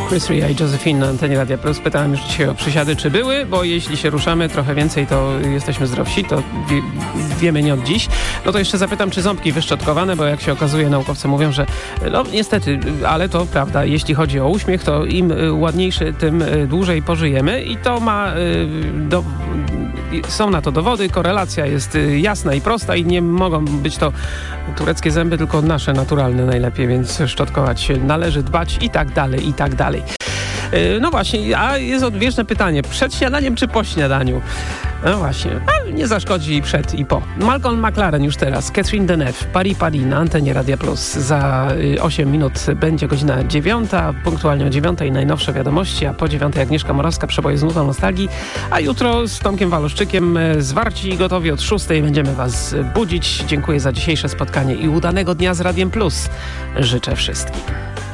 Chris Rea i Josephine na antenie Radia Plus. Pytałem już dzisiaj o przysiady, czy były, bo jeśli się ruszamy trochę więcej, to jesteśmy zdrowsi, to wiemy nie od dziś. No to jeszcze zapytam, czy ząbki wyszczotkowane, bo jak się okazuje, naukowcy mówią, że no niestety, ale to prawda, jeśli chodzi o uśmiech, to im ładniejszy, tym dłużej pożyjemy i to ma... Są na to dowody, korelacja jest jasna i prosta i nie mogą być to tureckie zęby, tylko nasze naturalne najlepiej, więc szczotkować się należy, dbać i tak dalej, i tak dalej. No właśnie, a jest odwieczne pytanie, przed śniadaniem czy po śniadaniu? No właśnie, nie zaszkodzi i przed i po. Malcolm McLaren już teraz, Catherine Deneuve, Paris Paris na antenie Radia Plus. Za 8 minut będzie godzina 9, punktualnie o 9 najnowsze wiadomości, a po 9 Agnieszka Morawska, przeboje z nutą nostalgii, a jutro z Tomkiem Waloszczykiem zwarci i gotowi od 6 będziemy Was budzić. Dziękuję za dzisiejsze spotkanie i udanego dnia z Radiem Plus. Życzę wszystkim.